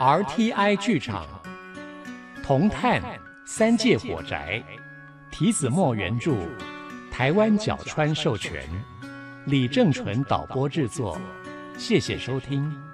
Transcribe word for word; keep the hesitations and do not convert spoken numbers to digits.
R T I 剧场，铜炭三界火宅，提子墨原著，台湾角川授权，李正纯导播制作，谢谢收听。